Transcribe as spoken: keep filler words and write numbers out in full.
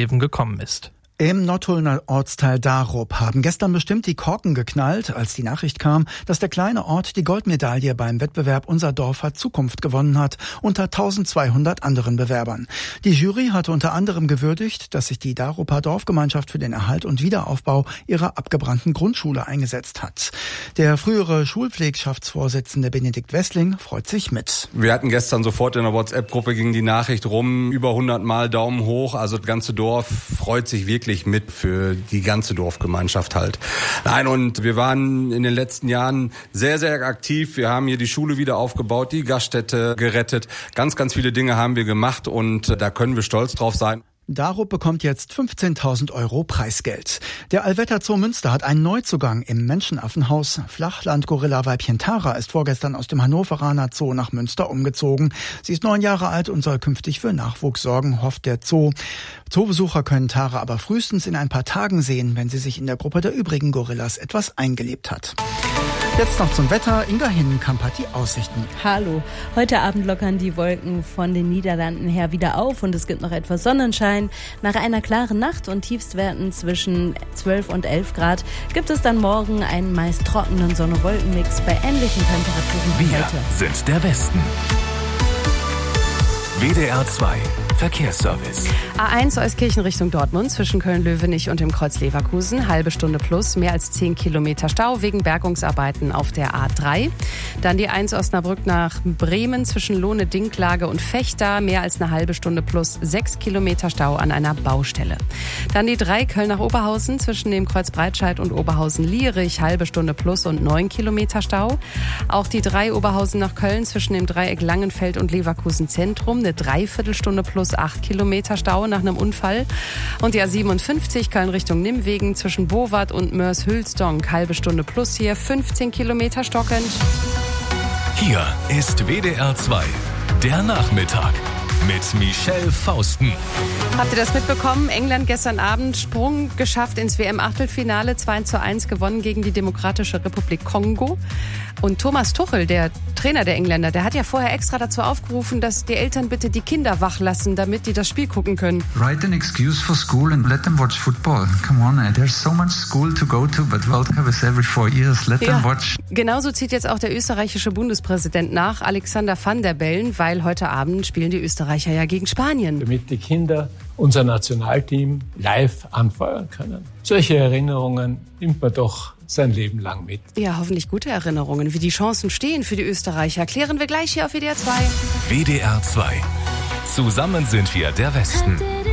Leben gekommen ist. Im Nottulner Ortsteil Darup haben gestern bestimmt die Korken geknallt, als die Nachricht kam, dass der kleine Ort die Goldmedaille beim Wettbewerb Unser Dorf hat Zukunft gewonnen hat, unter eintausendzweihundert anderen Bewerbern. Die Jury hatte unter anderem gewürdigt, dass sich die Daruper Dorfgemeinschaft für den Erhalt und Wiederaufbau ihrer abgebrannten Grundschule eingesetzt hat. Der frühere Schulpflegschaftsvorsitzende Benedikt Wessling freut sich mit. Wir hatten gestern sofort in der WhatsApp-Gruppe ging die Nachricht rum, über hundert Mal Daumen hoch, also das ganze Dorf freut sich wirklich mit für die ganze Dorfgemeinschaft halt. Nein, und wir waren in den letzten Jahren sehr, sehr aktiv. Wir haben hier die Schule wieder aufgebaut, die Gaststätte gerettet. Ganz, ganz viele Dinge haben wir gemacht und da können wir stolz drauf sein. Darup bekommt jetzt fünfzehntausend Euro Preisgeld. Der Allwetter Zoo Münster hat einen Neuzugang im Menschenaffenhaus. Flachland-Gorilla-Weibchen Tara ist vorgestern aus dem Hannoveraner Zoo nach Münster umgezogen. Sie ist neun Jahre alt und soll künftig für Nachwuchs sorgen, hofft der Zoo. Zoobesucher können Tara aber frühestens in ein paar Tagen sehen, wenn sie sich in der Gruppe der übrigen Gorillas etwas eingelebt hat. Jetzt noch zum Wetter. Inga Hinnenkamp hat die Aussichten. Hallo. Heute Abend lockern die Wolken von den Niederlanden her wieder auf und es gibt noch etwas Sonnenschein. Nach einer klaren Nacht und Tiefstwerten zwischen zwölf und elf Grad gibt es dann morgen einen meist trockenen Sonne-Wolken-Mix bei ähnlichen Temperaturen wie Wir heute. sind der Westen. W D R zwei Verkehrsservice. A eins Euskirchen Richtung Dortmund zwischen Köln-Löwenich und dem Kreuz Leverkusen. Halbe Stunde plus, mehr als zehn Kilometer Stau wegen Bergungsarbeiten auf der A drei. Dann die eins Osnabrück nach Bremen zwischen Lohne, Dinklage und Vechta. Mehr als eine halbe Stunde plus, sechs Kilometer Stau an einer Baustelle. Dann die drei Köln nach Oberhausen zwischen dem Kreuz Breitscheid und Oberhausen-Lierich. Halbe Stunde plus und neun Kilometer Stau. Auch die drei Oberhausen nach Köln zwischen dem Dreieck Langenfeld und Leverkusen Zentrum. Eine Dreiviertelstunde plus acht Kilometer Stau nach einem Unfall. Und die A siebenundfünfzig Köln Richtung Nimwegen zwischen Bowart und Mörs-Hülsdonk. Halbe Stunde plus hier, fünfzehn Kilometer stockend. Hier ist W D R zwei, der Nachmittag mit Michelle Fausten. Habt ihr das mitbekommen? England gestern Abend Sprung geschafft ins W M-Achtelfinale, zwei zu eins gewonnen gegen die Demokratische Republik Kongo. Und Thomas Tuchel, der Trainer der Engländer, der hat ja vorher extra dazu aufgerufen, dass die Eltern bitte die Kinder wach lassen, damit die das Spiel gucken können. Write an excuse for school and let them watch football. Come on, there's so much school to go to, but World Cup is every four years. Let Ja. them watch. Genauso zieht jetzt auch der österreichische Bundespräsident nach, Alexander Van der Bellen, weil heute Abend spielen die Österreicher ja gegen Spanien. Damit die Kinder unser Nationalteam live anfeuern können. Solche Erinnerungen nimmt man doch sein Leben lang mit. Ja, hoffentlich gute Erinnerungen. Wie die Chancen stehen für die Österreicher, klären wir gleich hier auf W D R zwei. W D R zwei. Zusammen sind wir der Westen.